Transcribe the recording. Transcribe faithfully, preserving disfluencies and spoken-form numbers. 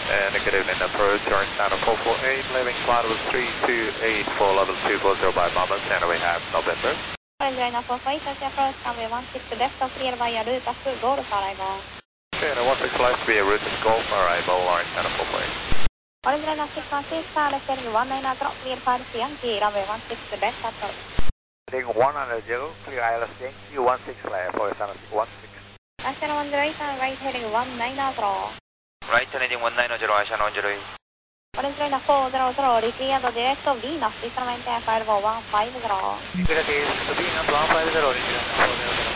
And good evening, approach, orange channel four four eight, leaving flight level three two eight for level two four zero by Mama, and we have November. Orange China four four eight, approach, runway one six left, clear via route to Golf arrival. And one six left via route to Golf arrival, orange channel four four eight. Orange China six one six, left heading one nine drop, clear Paris Yankee, runway one six left, approach. Heading one hundred, clear I L S Yankee, one six left, for Channel one six. Channel one zero eight, right heading one nine drop. Right heading one nine zero, Channel one zero eight. Orange China four zero zero, declared direct to Venus, instrument air five one five zero. Good day, Venus one five zero,